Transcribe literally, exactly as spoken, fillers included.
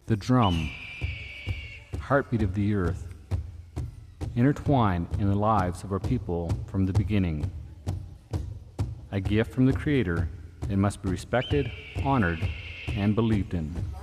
the drum, heartbeat of the earth, intertwined in the lives of our people from the beginning. A gift from the Creator, it must be respected, honored, and believed in.